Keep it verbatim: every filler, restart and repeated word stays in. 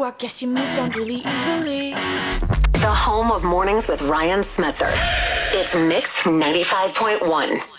I guess you moved on really easily. The home of Mornings with Ryan Smetzer. It's Mix ninety-five point one.